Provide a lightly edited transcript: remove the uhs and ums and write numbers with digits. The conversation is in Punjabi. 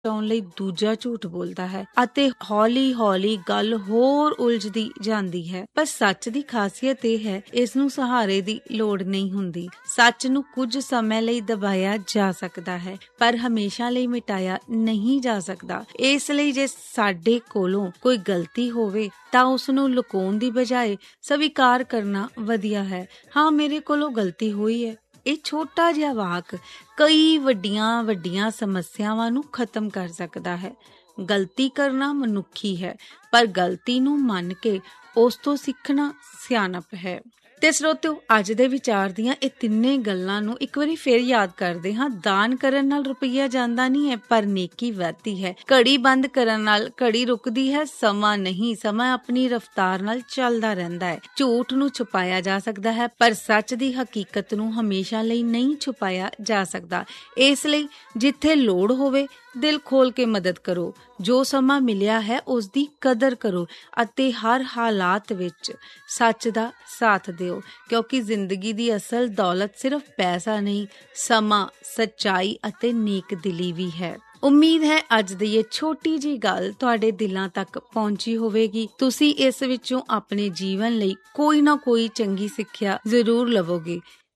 ਬਚਾਉਣ ਲਈ ਦੂਜਾ ਝੂਠ ਬੋਲਦਾ ਹੈ ਅਤੇ ਹੌਲੀ-ਹੌਲੀ ਗੱਲ ਹੋਰ ਉਲਝਦੀ ਜਾਂਦੀ ਹੈ। ਪਰ ਸੱਚ ਦੀ ਖਾਸੀਅਤ ਇਹ ਹੈ, ਇਸ ਨੂੰ ਸਹਾਰੇ ਦੀ ਲੋੜ ਨਹੀਂ ਹੁੰਦੀ। ਸੱਚ ਨੂੰ ਕੁਝ ਸਮੇਂ ਲਈ ਦਬਾਇਆ ਜਾ ਸਕਦਾ ਹੈ, ਪਰ ਹਮੇਸ਼ਾ ਲਈ ਮਿਟਾਇਆ ਨਹੀਂ ਜਾ ਸਕਦਾ। ਇਸ ਲਈ ਜੇ ਸਾਡੇ ਕੋਲੋਂ ਕੋਈ ਗਲਤੀ ਹੋਵੇ ਤਾਂ ਉਸਨੂੰ ਲੁਕਾਉਣ ਦੀ ਬਜਾਏ ਸਵੀਕਾਰ ਕਰਨਾ ਵਧੀਆ ਹੈ। ਹਾਂ, ਮੇਰੇ ਕੋਲੋਂ ਗਲਤੀ ਹੋਈ ਹੈ। ਇਹ ਛੋਟਾ ਜਿਹਾ ਵਾਕ ਕਈ ਵੱਡੀਆਂ ਸਮੱਸਿਆਵਾਂ ਨੂੰ ਖਤਮ ਕਰ ਸਕਦਾ ਹੈ। ਗਲਤੀ ਕਰਨਾ ਮਨੁੱਖੀ ਹੈ, ਪਰ ਗਲਤੀ ਨੂੰ ਮੰਨ ਕੇ ਉਸ ਤੋਂ ਸਿੱਖਣਾ ਸਿਆਣਪ ਹੈ। ਤੇ ਸਰੋਤਿਓ, ਅੱਜ ਦੇ ਵਿਚਾਰ ਦੀਆਂ ਇਹ ਤਿੰਨੇ ਗੱਲਾਂ ਨੂੰ ਇੱਕ ਵਾਰੀ ਫੇਰ ਯਾਦ ਕਰਦੇ ਹਾਂ। ਦਾਨ ਕਰਨ ਨਾਲ ਰੁਪਈਆ ਜਾਂਦਾ ਨਹੀਂ ਹੈ, ਪਰ ਨੇਕੀ ਵੱਧਦੀ ਹੈ। ਘੜੀ ਬੰਦ ਕਰਨ ਨਾਲ ਘੜੀ ਰੁਕਦੀ ਹੈ, ਸਮਾਂ ਨਹੀਂ। ਸਮਾਂ ਆਪਣੀ ਰਫ਼ਤਾਰ ਨਾਲ ਚੱਲਦਾ ਰਹਿੰਦਾ ਹੈ। ਝੂਠ ਨੂੰ ਛੁਪਾਇਆ ਜਾ ਸਕਦਾ ਹੈ, ਪਰ ਸੱਚ ਦੀ ਹਕੀਕਤ ਨੂੰ ਹਮੇਸ਼ਾ ਲਈ ਨਹੀਂ ਛੁਪਾਇਆ ਜਾ ਸਕਦਾ। ਇਸ ਲਈ ਜਿੱਥੇ ਲੋੜ ਹੋਵੇ ਦਿਲ ਖੋਲ ਕੇ ਮਦਦ ਕਰੋ। ਜੋ ਸਮਾਂ ਮਿਲਿਆ ਹੈ ਉਸ ਦੀ ਕਦਰ ਕਰੋ ਅਤੇ ਹਰ ਹਾਲਾਤ ਵਿੱਚ ਸੱਚ ਦਾ ਸਾਥ ਦਿਓ, ਕਿਉਂਕਿ ਜ਼ਿੰਦਗੀ ਦੀ ਅਸਲ ਦੌਲਤ ਸਿਰਫ ਪੈਸਾ ਨਹੀਂ, ਸਮਾਂ, ਸੱਚਾਈ ਅਤੇ ਨੇਕ ਦਿਲੀ ਵੀ ਹੈ। ਉਮੀਦ ਹੈ ਅੱਜ ਦੀ ਇਹ ਛੋਟੀ ਜਿਹੀ ਗੱਲ ਤੁਹਾਡੇ ਦਿਲਾਂ ਤੱਕ ਪਹੁੰਚੀ ਹੋਵੇਗੀ। ਤੁਸੀਂ ਇਸ ਵਿੱਚੋਂ ਆਪਣੇ ਜੀਵਨ ਲਈ ਕੋਈ ਨਾ ਕੋਈ ਚੰਗੀ ਸਿੱਖਿਆ ਜ਼ਰੂਰ ਲਵੋਗੇ।